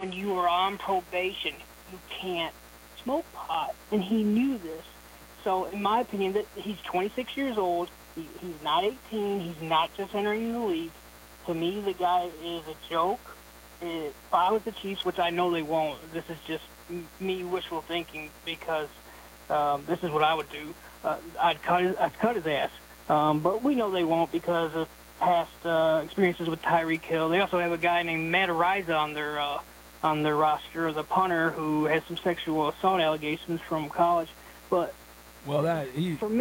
when you are on probation, you can't smoke pot, and he knew this. So, in my opinion, that he's 26 years old. He's not 18. He's not just entering the league. To me, the guy is a joke. If I was the Chiefs, which I know they won't, this is just me wishful thinking because this is what I would do. I'd cut his ass. But we know they won't because of past experiences with Tyreek Hill. They also have a guy named Matt Ariza on their roster, the punter, who has some sexual assault allegations from college. But well, that's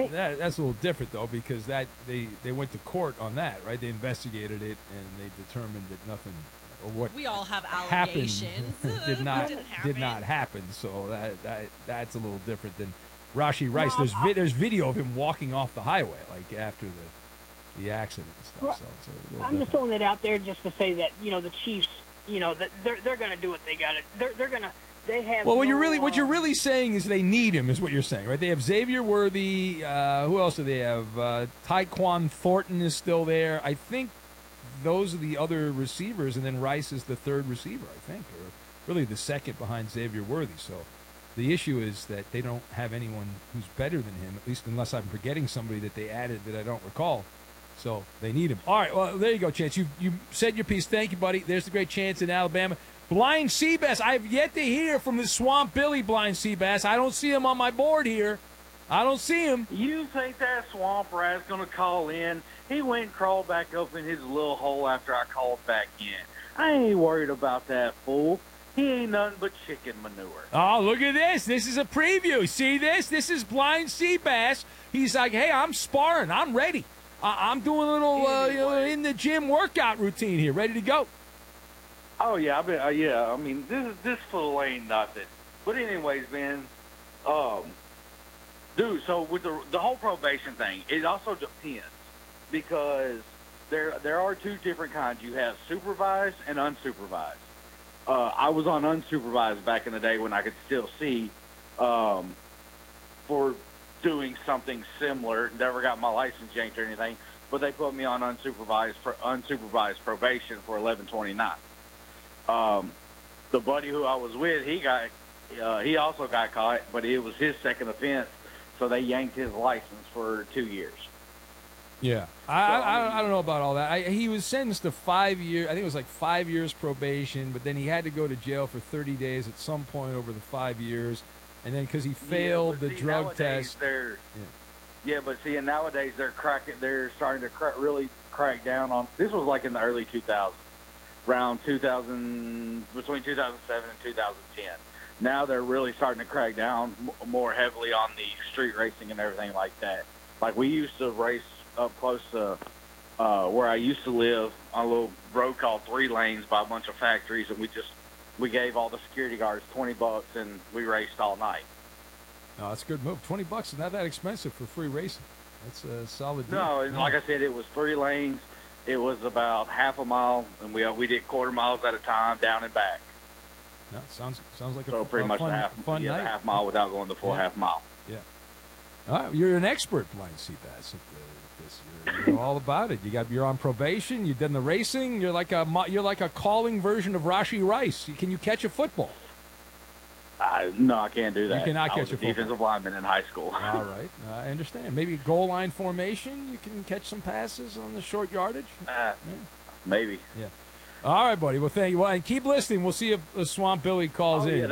a little different though, because that they went to court on that, right? They investigated it and they determined that nothing or what we all have happened allegations did not happen. So that's a little different than Rashee Rice. There's video of him walking off the highway like after the accident and stuff. So I'm just throwing it out there just to say that the Chiefs, that they're going to do what they got to. They're going to. They have. Well, what you're really saying is they need him, is what you're saying, right? They have Xavier Worthy. Who else do they have? Tyquan Thornton is still there. I think those are the other receivers, and then Rice is the third receiver, I think, or really the second behind Xavier Worthy. So the issue is that they don't have anyone who's better than him, at least unless I'm forgetting somebody that they added that I don't recall. So they need him. All right, well, there you go, Chance. You said your piece. Thank you, buddy. There's the great Chance in Alabama. Blind Seabass. I've yet to hear from the Swamp Billy Blind Seabass. I don't see him on my board here. I don't see him. You think that swamp rat's going to call in? He went and crawled back up in his little hole after I called back in. I ain't worried about that fool. He ain't nothing but chicken manure. Oh, look at this. This is a preview. See this? This is Blind Seabass. He's like, hey, I'm sparring. I'm ready. I'm doing a little in the gym workout routine here, ready to go. Oh, yeah. I mean, this fool ain't nothing. But anyways, man, dude, so with the whole probation thing, it also depends because there are two different kinds. You have supervised and unsupervised. I was on unsupervised back in the day when I could still see for doing something similar. Never got my license yanked or anything, but they put me on unsupervised probation for 1129. The buddy who I was with, he also got caught, but it was his second offense, so they yanked his license for 2 years. Yeah, I don't know about all that. He was sentenced to 5 years. I think it was like 5 years probation, but then he had to go to jail for 30 days at some point over the 5 years, and then because he failed the drug test. But see, and nowadays they're starting to really crack down on. This was like in the early 2000s, around between 2007 and 2010. Now they're really starting to crack down more heavily on the street racing and everything like that. Like we used to race up close to where I used to live on a little road called 3 Lanes by a bunch of factories, and we gave all the security guards $20 and we raced all night. No, that's a good move. $20 is not that expensive for free racing. That's a solid deal. No, like I said, it was 3 lanes. It was about half a mile, and we did quarter miles at a time, down and back. No, sounds like so pretty much fun the night. half mile without going the full half mile. Yeah. All right, you're an expert, Blind Seabass. You're all about it. You're on probation. You've done the racing. You're like a calling version of Rashee Rice. Can you catch a football? No, I can't do that. You cannot catch a football. Defensive lineman in high school. All right, I understand. Maybe goal line formation. You can catch some passes on the short yardage. Maybe. Yeah. All right, buddy. Well, thank you. Well, and keep listening. We'll see if Swamp Billy calls in.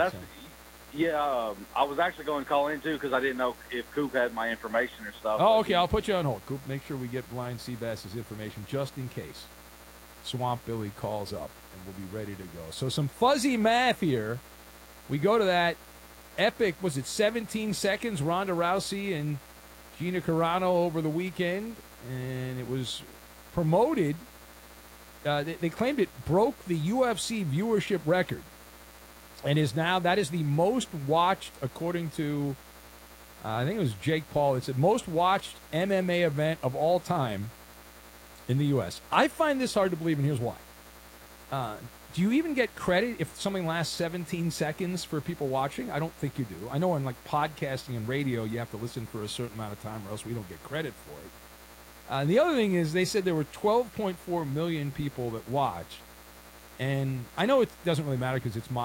I was actually going to call in, too, because I didn't know if Coop had my information or stuff. Oh, okay. I'll put you on hold. Coop, make sure we get Blind Seabass's information just in case Swamp Billy calls up, and we'll be ready to go. So some fuzzy math here. We go to that epic, was it 17 seconds, Ronda Rousey and Gina Carano over the weekend, and it was promoted. They claimed it broke the UFC viewership record. And that is the most watched, according to, I think it was Jake Paul. It's the most watched MMA event of all time in the U.S. I find this hard to believe, and here's why. Do you even get credit if something lasts 17 seconds for people watching? I don't think you do. I know in like podcasting and radio, you have to listen for a certain amount of time or else we don't get credit for it. And the other thing is they said there were 12.4 million people that watched. And I know it doesn't really matter because it's